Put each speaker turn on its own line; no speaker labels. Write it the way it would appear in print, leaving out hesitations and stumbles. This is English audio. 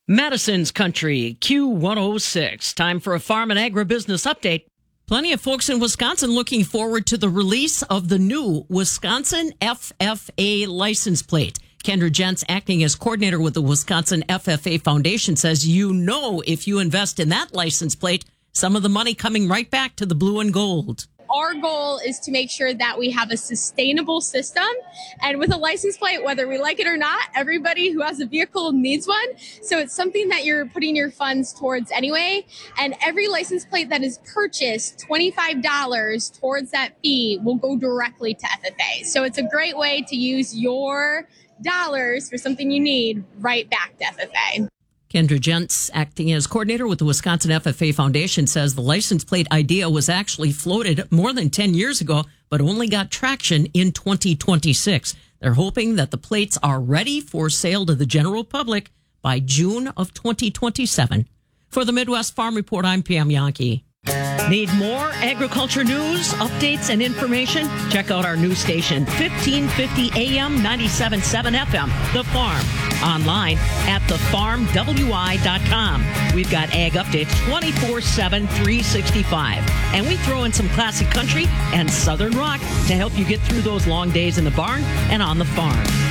Madison's Country, Q106. Time for a farm and agribusiness update. Plenty of folks in Wisconsin looking forward to the release of the new Wisconsin FFA license plate. Kendra Jentz, acting as coordinator with the Wisconsin FFA Foundation, says if you invest in that license plate, some of the money coming right back to the blue and gold.
Our goal is to make sure that we have a sustainable system. And with a license plate, whether we like it or not, everybody who has a vehicle needs one. So it's something that you're putting your funds towards anyway. And every license plate that is purchased, $25 towards that fee will go directly to FFA. So it's a great way to use your dollars for something you need right back to FFA.
Kendra Jentz, acting as coordinator with the Wisconsin FFA Foundation, says the license plate idea was actually floated more than 10 years ago, but only got traction in 2026. They're hoping that the plates are ready for sale to the general public by June of 2027. For the Midwest Farm Report, I'm Pam Yankee. Need more agriculture news, updates, and information? Check out our news station, 1550 AM, 97.7 FM, The Farm. Online at thefarmwi.com. We've got ag updates 24/7, 365. And we throw in some classic country and southern rock to help you get through those long days in the barn and on the farm.